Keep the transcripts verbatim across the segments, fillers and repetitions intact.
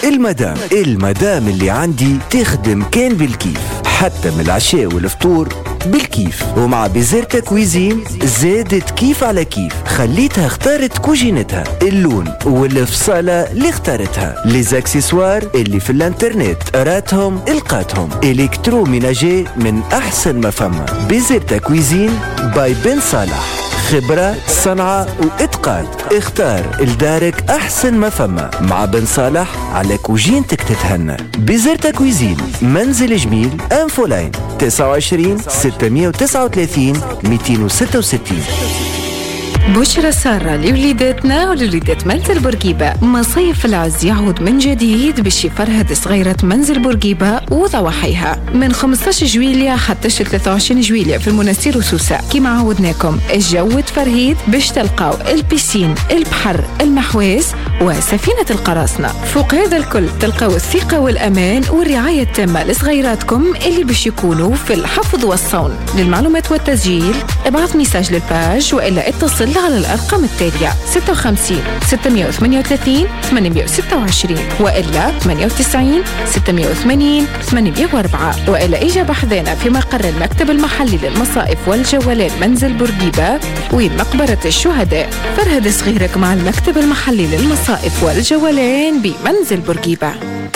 المدام المدام اللي عندي تخدم كان بالكيف، حتى من العشاء والفطور بالكيف. ومع بيزيرتا كويزين زادت كيف على كيف، خليتها اختارت كوجينتها، اللون والفصالة اللي اختارتها، ليزاكسيسوار اللي في الانترنت راتهم القاتهم، الكترو ميناجي من احسن ما فما. بيزيرتا كويزين باي بن صالح، خبرة صنعة وإتقان. اختار لدارك أحسن ما فما مع بن صالح على كوجينتك تتهنى. بيزيرتا كويزين، منزل جميل، أنفولين، تسعة وعشرين ستمائة وتسعة وثلاثين مئتين وستة وستين. بشرى سارة لوليداتنا ولوليدات منزل بورقيبة. مصيف العز يعود من جديد بشي فرهد صغيرة منزل بورقيبة وضواحيها من خمسطعش جويلية حتى ثلاثة وعشرين جويلية في المنستير وسوسة. كما عودناكم الجو تفرهيد باش تلقاو البيسين، البحر، المحواز وسفينة القراصنة. فوق هذا الكل تلقاو الثقة والأمان والرعاية التامة لصغيراتكم اللي باش يكونوا في الحفظ والصون. للمعلومات والتسجيل ابعث ميساج للباج وإلا اتصل على الأرقام التالية ستة وخمسين ستمائة وثمانية وثلاثين ثمانمائة وستة وعشرين وإلا ثمانية وتسعين ستمائة وثمانين ثمانمائة وأربعة، وإلا إجابة حذانا في مقر المكتب المحلي للمصائف والجولات منزل بورقيبة ومقبرة الشهداء. فرهد صغيرك مع المكتب المحلي للمصائف والجولان بمنزل بورقيبة.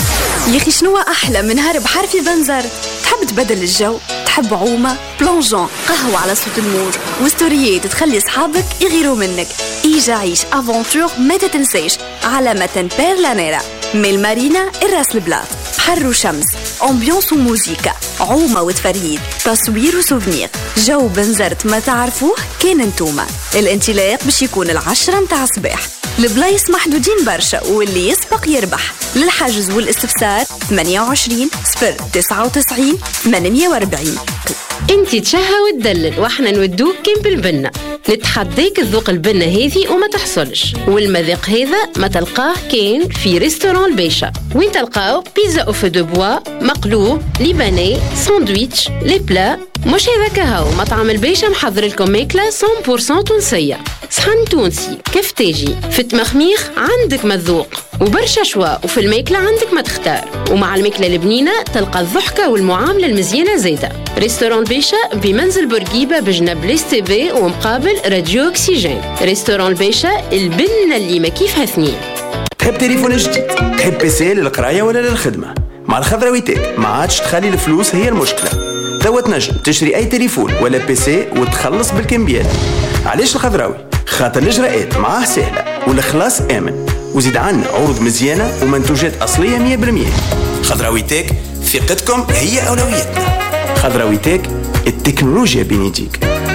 يا أخي شنو أحلى من هرب حرفي بنزر؟ تحب تبدل الجو، تحب عومة، بلونجون، قهوة على صوت الموج وستوريات تخلي أصحابك يغيروا منك. إيجا عيش أفونتور ما تتنسيش على متن بيرلانيرا من المارينا الراس البلاط. بحر وشمس، أمبيونس وموسيقى، عومة وتفرهيد، تصوير وسوفنير. جو بنزرت ما تعرفوه كان انتوما. الانطلاق باش يكون العشرة متاع الصباح. البلايص محدودين برشا واللي يسبق يربح. للحجز والاستفسار ثمانية وعشرين صفر تسعة وتسعين ثمانمائة وأربعين. انتي تشهى وتدلل واحنا نودوك كيم بالبنة. نتحديك الذوق البنة هذه وما تحصلش، والمذاق هذا ما تلقاه كان في ريستوران البيشة، وين تلقاو بيتزا او فو دو بوا، مقلوب، ليباني، ساندويتش، لي بلا. مش هذا كهو، مطعم البيشة محضر لكم ماكلة مية بالمية تونسية، صحن تونسي، كفتاجي، فت مخميخ، عندك مذوق وبرشا شوا، وفي الماكلة عندك ما تختار. ومع الماكلة البنينة تلقى الضحكة والمعاملة المزيانة زيادة. ريستوران بيشة بمنزل بورقيبة بجنب ليس تي في ومقابل راديو أكسجين. ريستوران البيشة، البنة اللي ما كيفها اثنين. تحب تليفون جديد؟ تحب بيسي للقراية ولا للخدمة؟ مع الخضراوي تك ما عادش تخلي الفلوس هي المشكلة. توا تنجم تشتري أي تليفون ولا بيسي وتخلص بالكمبيات. علاش الخضراوي؟ خاطر الإجراءات معاه سهلة والإخلاص آمن، وزيد عنا عروض مزيانة ومنتوجات أصلية مية بالمية. خضراوي تك، ثقتكم هي أولويتنا. خضراوي تك، التكنولوجيا بين يديك.